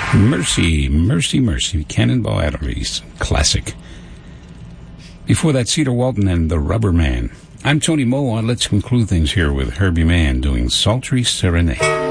Mercy, Mercy, Mercy, Cannonball Adderley's classic. Before that, Cedar Walton and The Rubber Man. I'm Tony Moa. Let's conclude things here with Herbie Mann doing Sultry Serenade.